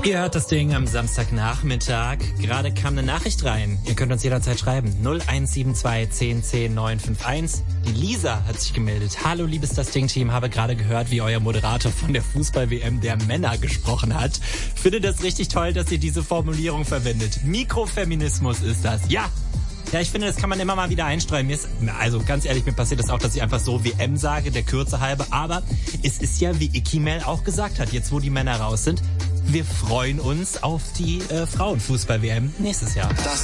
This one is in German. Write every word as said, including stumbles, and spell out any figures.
Ihr hört das Ding am Samstagnachmittag. Gerade kam eine Nachricht rein. Ihr könnt uns jederzeit schreiben. null eins sieben zwei zehn zehn neun fünf eins. Die Lisa hat sich gemeldet. Hallo, liebes Das Ding-Team. Habe gerade gehört, wie euer Moderator von der Fußball-W M der Männer gesprochen hat. Finde das richtig toll, dass ihr diese Formulierung verwendet. Mikrofeminismus ist das. Ja. Ja, ich finde, das kann man immer mal wieder einstreuen. Mir ist, also ganz ehrlich, mir passiert das auch, dass ich einfach so W M sage, der Kürze halber. Aber es ist ja, wie Ikimel auch gesagt hat, jetzt wo die Männer raus sind, wir freuen uns auf die äh, Frauenfußball-W M nächstes Jahr. Das